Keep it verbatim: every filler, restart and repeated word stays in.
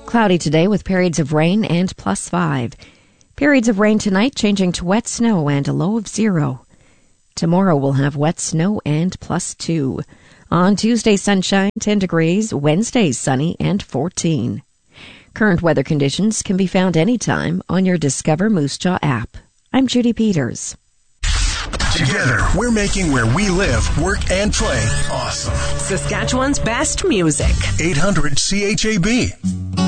Cloudy today with periods of rain and plus five. Periods of rain tonight changing to wet snow and a low of zero. Tomorrow we'll have wet snow and plus two. On Tuesday, sunshine, ten degrees. Wednesday, sunny and fourteen. Current weather conditions can be found anytime on your Discover Moose Jaw app. I'm Judy Peters. Together, we're making where we live, work, and play awesome. Saskatchewan's best music. eight hundred C H A B.